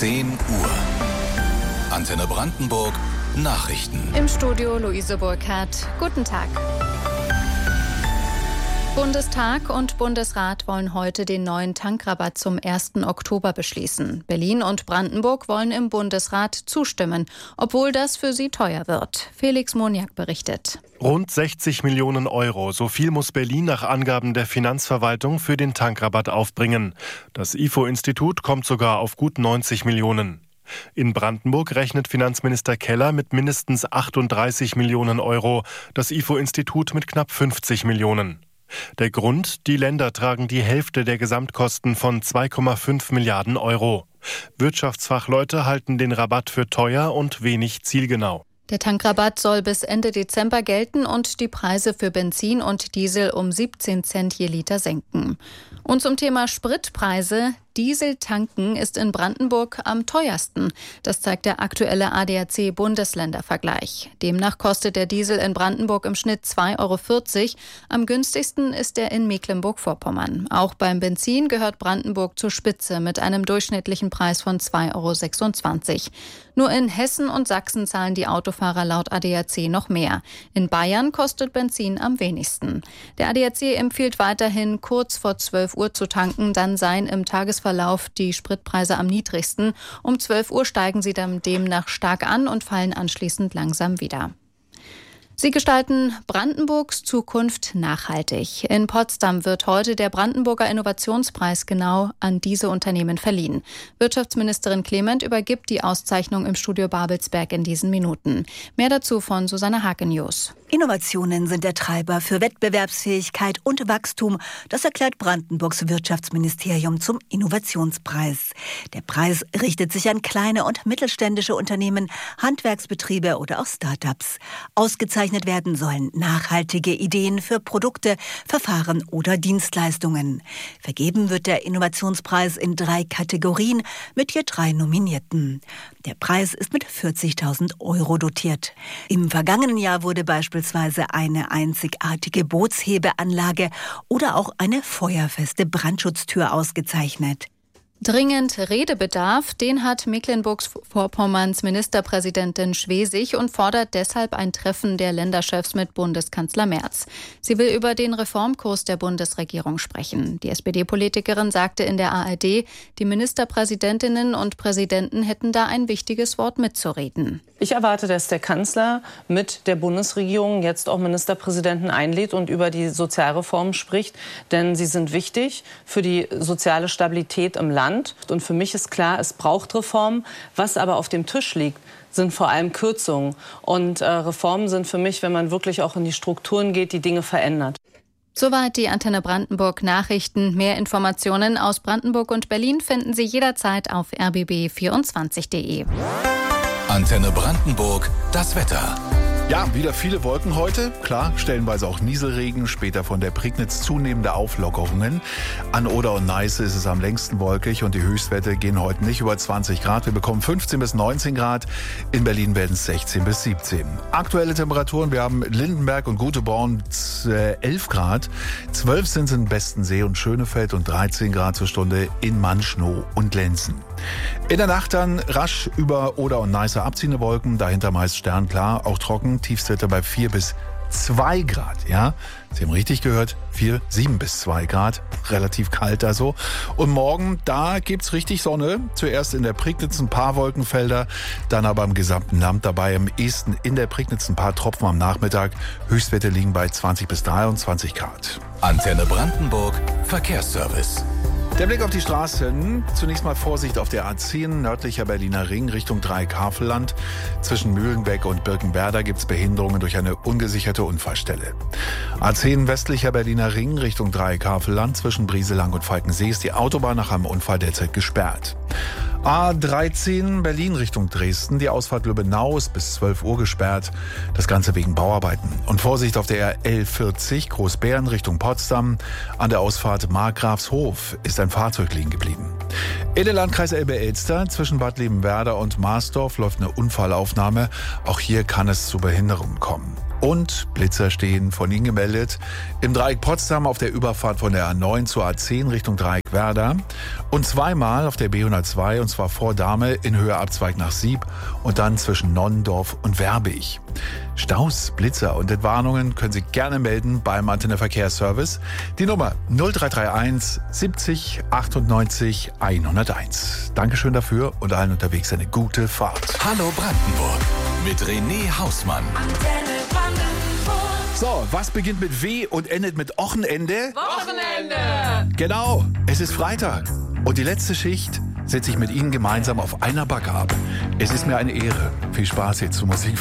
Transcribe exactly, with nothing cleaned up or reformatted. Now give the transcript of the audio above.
zehn Uhr. Antenne Brandenburg, Nachrichten. Im Studio Luise Burkhardt. Guten Tag. Bundestag und Bundesrat wollen heute den neuen Tankrabatt zum ersten Oktober beschließen. Berlin und Brandenburg wollen im Bundesrat zustimmen, obwohl das für sie teuer wird. Felix Moniak berichtet. Rund sechzig Millionen Euro, so viel muss Berlin nach Angaben der Finanzverwaltung für den Tankrabatt aufbringen. Das I F O-Institut kommt sogar auf gut neunzig Millionen. In Brandenburg rechnet Finanzminister Keller mit mindestens achtunddreißig Millionen Euro, das I F O-Institut mit knapp fünfzig Millionen. Der Grund: Die Länder tragen die Hälfte der Gesamtkosten von zwei Komma fünf Milliarden Euro. Wirtschaftsfachleute halten den Rabatt für teuer und wenig zielgenau. Der Tankrabatt soll bis Ende Dezember gelten und die Preise für Benzin und Diesel um siebzehn Cent je Liter senken. Und zum Thema Spritpreise: Diesel tanken ist in Brandenburg am teuersten. Das zeigt der aktuelle A D A C-Bundesländervergleich. Demnach kostet der Diesel in Brandenburg im Schnitt zwei Euro vierzig. Am günstigsten ist er in Mecklenburg-Vorpommern. Auch beim Benzin gehört Brandenburg zur Spitze mit einem durchschnittlichen Preis von zwei Euro sechsundzwanzig. Nur in Hessen und Sachsen zahlen die Autofahrer laut A D A C noch mehr. In Bayern kostet Benzin am wenigsten. Der A D A C empfiehlt weiterhin, kurz vor zwölf Uhr zu tanken, dann seien im Tagesverlauf die Spritpreise am niedrigsten. Um zwölf Uhr steigen sie dann demnach stark an und fallen anschließend langsam wieder. Sie gestalten Brandenburgs Zukunft nachhaltig. In Potsdam wird heute der Brandenburger Innovationspreis genau an diese Unternehmen verliehen. Wirtschaftsministerin Clement übergibt die Auszeichnung im Studio Babelsberg in diesen Minuten. Mehr dazu von Susanne Hake-News. Innovationen sind der Treiber für Wettbewerbsfähigkeit und Wachstum. Das erklärt Brandenburgs Wirtschaftsministerium zum Innovationspreis. Der Preis richtet sich an kleine und mittelständische Unternehmen, Handwerksbetriebe oder auch Start-ups. Ausgezeichnet werden sollen nachhaltige Ideen für Produkte, Verfahren oder Dienstleistungen. Vergeben wird der Innovationspreis in drei Kategorien mit je drei Nominierten. Der Preis ist mit vierzigtausend Euro dotiert. Im vergangenen Jahr wurde beispielsweise eine einzigartige Bootshebeanlage oder auch eine feuerfeste Brandschutztür ausgezeichnet. Dringend Redebedarf, den hat Mecklenburg-Vorpommerns Ministerpräsidentin Schwesig und fordert deshalb ein Treffen der Länderchefs mit Bundeskanzler Merz. Sie will über den Reformkurs der Bundesregierung sprechen. Die S P D-Politikerin sagte in der A R D, die Ministerpräsidentinnen und Präsidenten hätten da ein wichtiges Wort mitzureden. Ich erwarte, dass der Kanzler mit der Bundesregierung jetzt auch Ministerpräsidenten einlädt und über die Sozialreformen spricht, denn sie sind wichtig für die soziale Stabilität im Land. Und für mich ist klar, es braucht Reformen. Was aber auf dem Tisch liegt, sind vor allem Kürzungen. Und äh, Reformen sind für mich, wenn man wirklich auch in die Strukturen geht, die Dinge verändert. Soweit die Antenne Brandenburg Nachrichten. Mehr Informationen aus Brandenburg und Berlin finden Sie jederzeit auf r b b vierundzwanzig punkt d e. Antenne Brandenburg, das Wetter. Ja, wieder viele Wolken heute. Klar, stellenweise auch Nieselregen, später von der Prignitz zunehmende Auflockerungen. An Oder und Neiße ist es am längsten wolkig und die Höchstwerte gehen heute nicht über zwanzig Grad. Wir bekommen fünfzehn bis neunzehn Grad. In Berlin werden es sechzehn bis siebzehn. Aktuelle Temperaturen, wir haben Lindenberg und Guteborn elf Grad. zwölf sind es in Bestensee und Schönefeld und dreizehn Grad zur Stunde in Manschnow und Lenzen. In der Nacht dann rasch über Oder und Neiße abziehende Wolken, dahinter meist sternklar, auch trocken, Tiefstwerte bei vier bis zwei Grad, ja. Sie haben richtig gehört, vier, sieben bis zwei Grad, relativ kalt also. Und morgen, da gibt's richtig Sonne, zuerst in der Prignitz ein paar Wolkenfelder, dann aber im gesamten Land dabei, im Esten in der Prignitz ein paar Tropfen am Nachmittag, Höchstwerte liegen bei zwanzig bis dreiundzwanzig Grad. Antenne Brandenburg, Verkehrsservice. Der Blick auf die Straßen. Zunächst mal Vorsicht auf der A zehn, nördlicher Berliner Ring, Richtung Dreieck-Havelland. Zwischen Mühlenbeck und Birkenwerder gibt es Behinderungen durch eine ungesicherte Unfallstelle. A zehn, westlicher Berliner Ring, Richtung Dreieck-Havelland. Zwischen Brieselang und Falkensee ist die Autobahn nach einem Unfall derzeit gesperrt. A dreizehn, Berlin Richtung Dresden. Die Ausfahrt Lübbenau ist bis zwölf Uhr gesperrt. Das Ganze wegen Bauarbeiten. Und Vorsicht auf der L vierzig, Großbären Richtung Potsdam. An der Ausfahrt Markgrafshof ist ein Fahrzeug liegen geblieben. In der Landkreis Elbe-Elster zwischen Bad Liebenwerda und Marsdorf läuft eine Unfallaufnahme. Auch hier kann es zu Behinderungen kommen. Und Blitzer stehen von Ihnen gemeldet. Im Dreieck Potsdam auf der Überfahrt von der A neun zur A zehn Richtung Dreieck Werder. Und zweimal auf der B hundertzwei, und zwar vor Dahme in Höhe Abzweig nach Sieb und dann zwischen Nonnendorf und Werbig. Staus, Blitzer und Entwarnungen können Sie gerne melden beim Antenne Verkehrsservice. Die Nummer null drei drei eins siebzig achtundneunzig hunderteins. Dankeschön dafür und allen unterwegs eine gute Fahrt. Hallo Brandenburg mit René Hausmann. So, was beginnt mit W und endet mit Wochenende? Wochenende! Genau, es ist Freitag. Und die letzte Schicht setze ich mit Ihnen gemeinsam auf einer Backe ab. Es ist mir eine Ehre. Viel Spaß jetzt zur Musik.